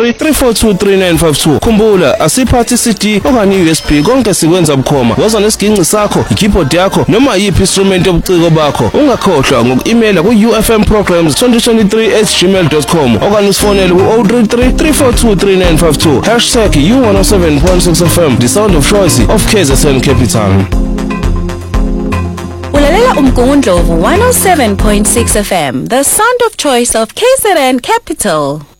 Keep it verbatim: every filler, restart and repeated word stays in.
three three four two three nine five two. Khumbula asiphathi C D okanye U S B konke sikwenza bukhoma. Woza nesiginci sakho, i-keyboard yakho noma yiphi instrument yobuciko bakho. Ungakhohlwa ngoku-emaila ku U F M programs twenty twenty-three at gmail dot com okanye usifonele ku zero three three three four two three nine five two. Hashtag U one oh seven point six F M, the sound of choice of K Z N Capital. Ulalela umgungundlovu one oh seven point six F M, the sound of choice of K Z N Capital.